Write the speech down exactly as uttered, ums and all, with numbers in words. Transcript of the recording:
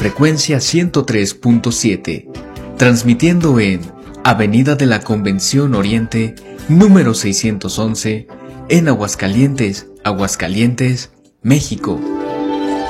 frecuencia ciento tres punto siete, transmitiendo en Avenida de la Convención Oriente, número seiscientos once, en Aguascalientes, Aguascalientes, México.